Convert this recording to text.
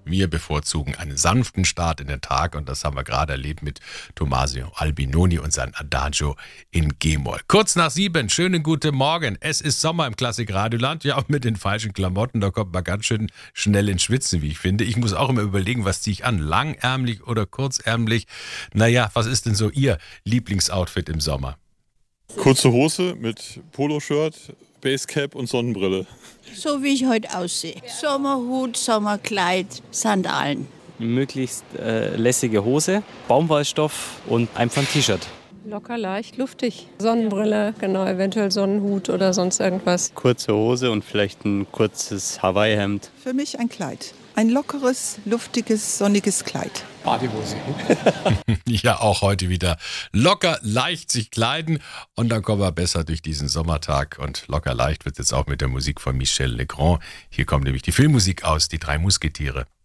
Wir bevorzugen einen sanften Start in den Tag und das haben wir gerade erlebt mit Tommaso Albinoni und sein Adagio in G-Moll. Kurz nach 7, schönen guten Morgen. Es ist Sommer im Klassikradioland. Ja, und mit den falschen Klamotten, da kommt man ganz schön schnell ins Schwitzen, wie ich finde. Ich muss auch immer überlegen, was ziehe ich an? Langärmlich oder kurzärmlich? Naja, was ist denn so Ihr Lieblingsoutfit im Sommer? Kurze Hose mit Poloshirt, Basecap und Sonnenbrille. So wie ich heute aussehe. Sommerhut, Sommerkleid, Sandalen. Möglichst lässige Hose, Baumwollstoff und einfach ein T-Shirt. Locker, leicht, luftig. Sonnenbrille, genau, eventuell Sonnenhut oder sonst irgendwas. Kurze Hose und vielleicht ein kurzes Hawaii-Hemd. Für mich ein Kleid. Ein lockeres, luftiges, sonniges Kleid. Badehose. Ja, auch heute wieder locker leicht sich kleiden und dann kommen wir besser durch diesen Sommertag. Und locker leicht wird jetzt auch mit der Musik von Michel Legrand. Hier kommt nämlich die Filmmusik aus, die 3 Musketiere.